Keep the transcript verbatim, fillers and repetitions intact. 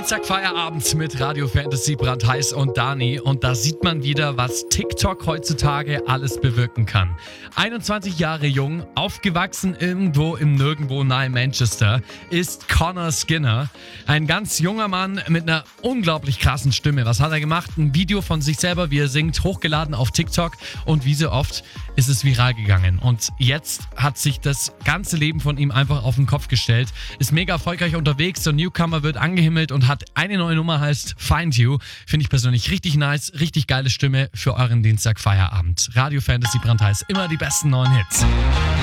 Dienstag-Feierabend mit Radio Fantasy Brandheiß und Dani. Und da sieht man wieder, was TikTok heutzutage alles bewirken kann. einundzwanzig Jahre jung, aufgewachsen irgendwo im Nirgendwo nahe Manchester, ist Connor Skinner. Ein ganz junger Mann mit einer unglaublich krassen Stimme. Was hat er gemacht? Ein Video von sich selber, wie er singt, hochgeladen auf TikTok. Und wie so oft ist es viral gegangen. Und jetzt hat sich das ganze Leben von ihm einfach auf den Kopf gestellt. Ist mega erfolgreich unterwegs. Der Newcomer wird angehimmelt und hat eine neue Nummer, heißt Find You. Finde ich persönlich richtig nice, richtig geile Stimme für euren Dienstag-Feierabend. Radio Fantasy Brandheiß, immer die besten neuen Hits.